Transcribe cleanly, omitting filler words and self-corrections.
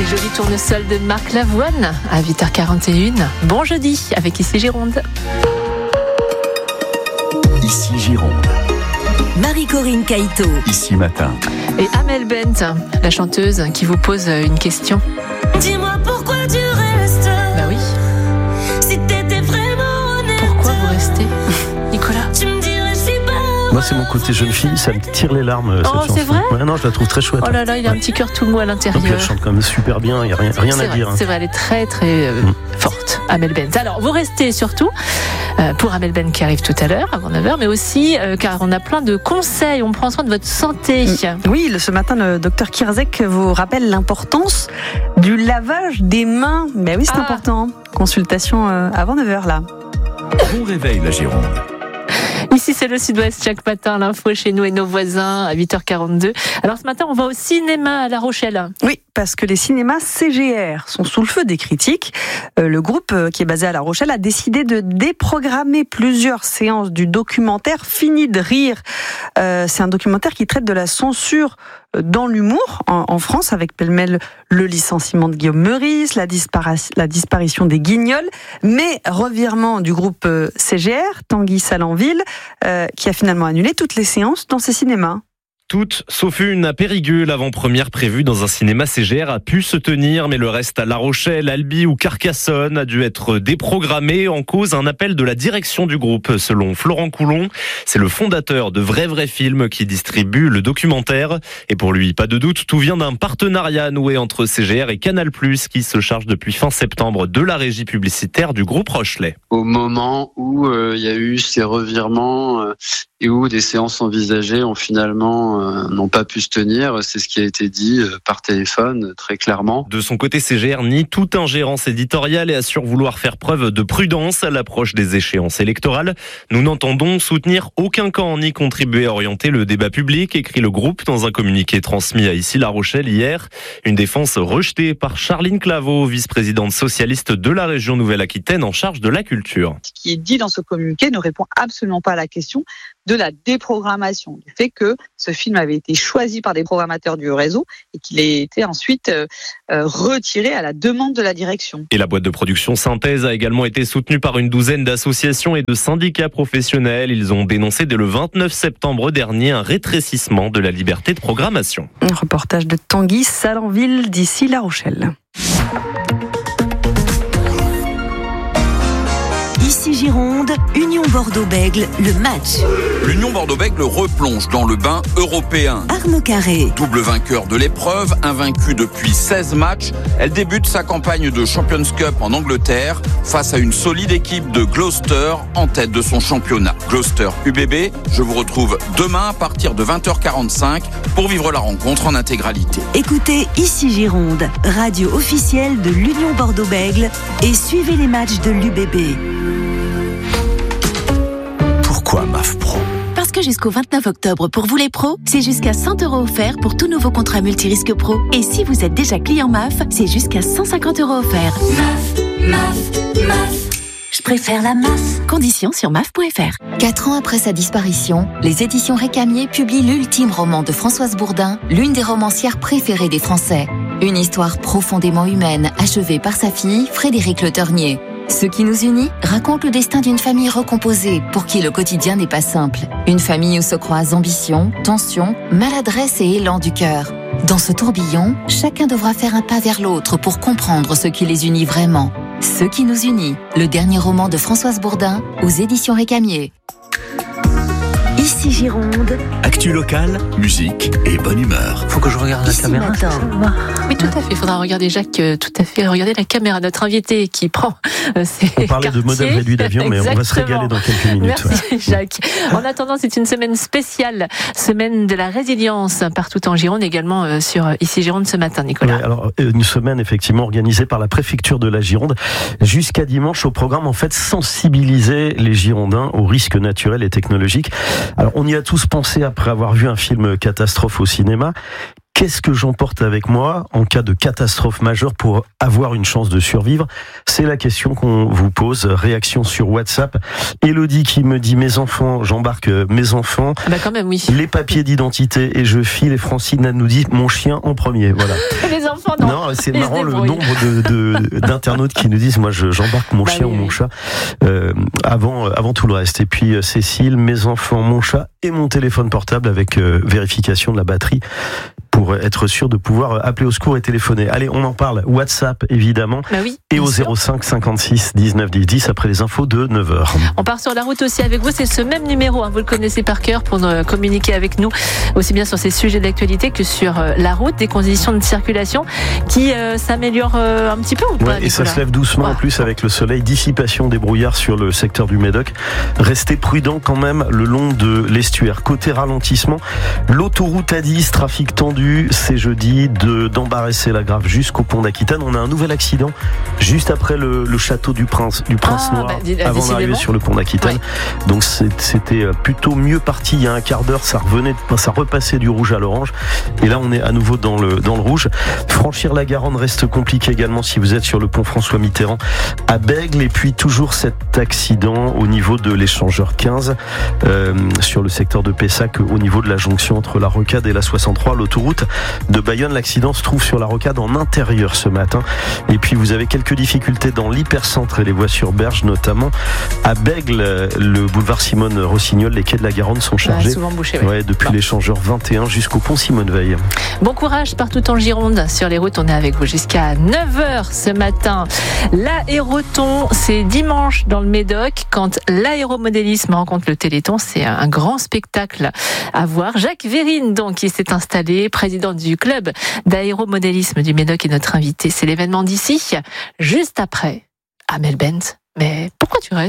Les jolis tournesols de Marc Lavoine à 8h41. Bon jeudi avec Ici Gironde. Ici Gironde. Marie-Corinne Caïto. Ici Matin. Et Amel Bent, la chanteuse qui vous pose une question. Dis-moi pourquoi tu restes. Bah oui. Si t'étais vraiment honnête. Pourquoi vous restez, Nicolas? Tu me dirais je suis pas. Moi, c'est mon côté jeune fille, ça me tire les larmes. Cette chanson. C'est vrai? Ouais, non, je la trouve très chouette. Oh là là, il a un petit cœur tout mou à Donc, l'intérieur. elle chante quand même super bien, il n'y a rien à dire. C'est vrai, elle est très très forte, Amel Bent. Alors, vous restez surtout pour Amel Bent qui arrive tout à l'heure, avant 9h, mais aussi car on a plein de conseils, on prend soin de votre santé. Oui, ce matin, le docteur Kirzek vous rappelle l'importance du lavage des mains. Ben oui, c'est important. Consultation avant 9h, là. Bon réveil, la Gironde. Ici, c'est le Sud-Ouest chaque matin, l'info chez nous et nos voisins à 8h42. Alors ce matin, on va au cinéma à La Rochelle. Oui, parce que les cinémas CGR sont sous le feu des critiques. Le groupe qui est basé à La Rochelle a décidé de déprogrammer plusieurs séances du documentaire Fini de rire. C'est un documentaire qui traite de la censure dans l'humour en France, avec pêle-mêle le licenciement de Guillaume Meurice, la disparition des Guignols, mais revirement du groupe CGR, Tanguy Salanville, qui a finalement annulé toutes les séances dans ses cinémas. Toutes, sauf une à Périgueux. L'avant-première prévue dans un cinéma CGR a pu se tenir, mais le reste à La Rochelle, Albi ou Carcassonne a dû être déprogrammé en cause un appel de la direction du groupe. Selon Florent Coulon, c'est le fondateur de Vrai Film qui distribue le documentaire. Et pour lui, pas de doute, tout vient d'un partenariat noué entre CGR et Canal+, qui se charge depuis fin septembre de la régie publicitaire du groupe Rochelet. Au moment où il y a eu ces revirements et où des séances envisagées ont finalement n'ont pas pu se tenir, c'est ce qui a été dit par téléphone très clairement. De son côté, CGR nie toute ingérence éditoriale et assure vouloir faire preuve de prudence à l'approche des échéances électorales. Nous n'entendons soutenir aucun camp ni contribuer à orienter le débat public, écrit le groupe dans un communiqué transmis à Ici La Rochelle hier. Une défense rejetée par Charline Claveau, vice-présidente socialiste de la région Nouvelle-Aquitaine en charge de la culture. Ce qui est dit dans ce communiqué ne répond absolument pas à la question de la déprogrammation, du fait que ce film avait été choisi par des programmateurs du réseau et qu'il a été ensuite retiré à la demande de la direction. Et la boîte de production Synthèse a également été soutenue par une douzaine d'associations et de syndicats professionnels. Ils ont dénoncé dès le 29 septembre dernier un rétrécissement de la liberté de programmation. Un reportage de Tanguy Salanville d'Ici La Rochelle. Ici Gironde, Union Bordeaux-Bègles, le match. L'Union Bordeaux-Bègles replonge dans le bain européen. Arnaud Carré. Double vainqueur de l'épreuve, invaincue depuis 16 matchs, elle débute sa campagne de Champions Cup en Angleterre face à une solide équipe de Gloucester en tête de son championnat. Gloucester UBB, je vous retrouve demain à partir de 20h45 pour vivre la rencontre en intégralité. Écoutez Ici Gironde, radio officielle de l'Union Bordeaux-Bègles et suivez les matchs de l'UBB. Pourquoi MAF Pro ? Parce que jusqu'au 29 octobre, pour vous les pros, c'est jusqu'à 100 € offerts pour tous nouveaux contrats multirisques pro. Et si vous êtes déjà client MAF, c'est jusqu'à 150 € offerts. MAF. Je préfère la MAF. Conditions sur maf.fr. 4 ans après sa disparition, les éditions Récamier publient l'ultime roman de Françoise Bourdin, l'une des romancières préférées des Français. Une histoire profondément humaine, achevée par sa fille, Frédérique Le Ternier. Ce qui nous unit raconte le destin d'une famille recomposée pour qui le quotidien n'est pas simple. Une famille où se croisent ambition, tension, maladresse et élan du cœur. Dans ce tourbillon, chacun devra faire un pas vers l'autre pour comprendre ce qui les unit vraiment. Ce qui nous unit, le dernier roman de Françoise Bourdin aux éditions Récamier. Ici Gironde. Actu locale, musique et bonne humeur. Faut que je regarde la caméra. Oui, tout à fait. Il faudra regarder Jacques, regarder la caméra. Notre invité qui prend ses On parlait quartiers. de modèle réduit d'avion, mais on va se régaler dans quelques minutes. Merci Jacques. En attendant, c'est une semaine spéciale, semaine de la résilience partout en Gironde, également sur Ici Gironde ce matin, Nicolas. Ouais, alors une semaine effectivement organisée par la préfecture de la Gironde jusqu'à dimanche. Au programme, en fait, sensibiliser les Girondins aux risques naturels et technologiques. Alors on y a tous pensé après avoir vu un film catastrophe au cinéma. Qu'est-ce que j'emporte avec moi en cas de catastrophe majeure pour avoir une chance de survivre? C'est la question qu'on vous pose. Réaction sur WhatsApp. Elodie qui me dit mes enfants, j'embarque mes enfants. Ah bah quand même, oui. Les papiers d'identité et je file. Et Francine nous dit mon chien en premier. Voilà. Les enfants, non. Non, c'est marrant le nombre d'internautes qui nous disent moi j'embarque mon chien ou mon chat avant tout le reste. Et puis Cécile, mes enfants, mon chat et mon téléphone portable avec vérification de la batterie pour être sûr de pouvoir appeler au secours et téléphoner. Allez, on en parle. WhatsApp, évidemment. Bah oui, et au 05 56 19 10 10 après les infos de 9h. On part sur la route aussi avec vous. C'est ce même numéro, vous le connaissez par cœur pour communiquer avec nous, aussi bien sur ces sujets d'actualité que sur la route, des conditions de circulation qui s'améliorent un petit peu ou pas, et ça se lève doucement en plus avec le soleil. Dissipation des brouillards sur le secteur du Médoc. Restez prudents quand même le long de l'estuaire. Côté ralentissement, l'autoroute A10, trafic tendu. C'est jeudi d'Embarré-la-Grave jusqu'au pont d'Aquitaine. On a un nouvel accident juste après le château du Prince Noir, avant d'arriver sur le pont d'Aquitaine. Ouais. Donc c'était plutôt mieux parti il y a un quart d'heure. Ça repassait du rouge à l'orange. Et là, on est à nouveau dans le rouge. Franchir la Garonne reste compliqué également si vous êtes sur le pont François Mitterrand à Bègles. Et puis toujours cet accident au niveau de l'échangeur 15 sur le secteur de Pessac, au niveau de la jonction entre la Rocade et la 63, l'autoroute de Bayonne. L'accident se trouve sur la Rocade en intérieur ce matin. Et puis vous avez quelques difficultés dans l'hypercentre et les voies sur berge, notamment à Bègles, le boulevard Simone Rossignol. Les quais de la Garonne sont chargés souvent bouchés, depuis l'échangeur 21 jusqu'au pont Simone Veil. Bon courage partout en Gironde. Sur les routes, on est avec vous jusqu'à 9h ce matin. L'Aéroton, c'est dimanche dans le Médoc, quand l'aéromodélisme rencontre le Téléthon. C'est un grand spectacle à voir. Jacques Vérine, donc, qui s'est installé, président du club d'aéromodélisme du Médoc, est notre invité. C'est l'événement d'ici, juste après Amel Bent. Mais pourquoi tu restes ?